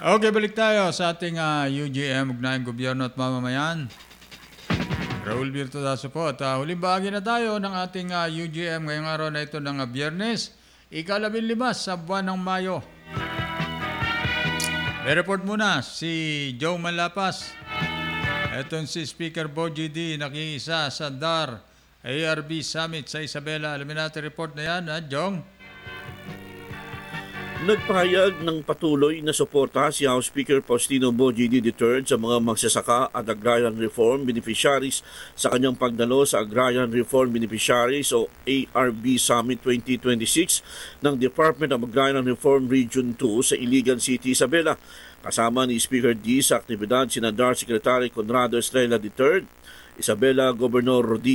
Okay, balik tayo sa ating UGM, Ugnayang Gobyerno at Mamamayan. Raul Virtudaso po. At huling bahagi na tayo ng ating UGM ngayong araw na ito ng Biyernes, ika-15 sa buwan ng Mayo. May report muna si Joe Malapas. Itong si Speaker Bogie D. nakiisa sa DAR ARB Summit sa Isabela. Alamin natin report na yan, Jong? Nagpahayag ng patuloy na suporta si House Speaker Faustino Bogie D. III sa mga magsasaka at Agrarian Reform Beneficiaries sa kanyang pagdalo sa Agrarian Reform Beneficiaries o ARB Summit 2026 ng Department of Agrarian Reform Region 2 sa Iligan City, Isabela. Kasama ni Speaker D. sa aktibidad si DAR Secretary Conrado Estrella III, Isabela Governor Rodin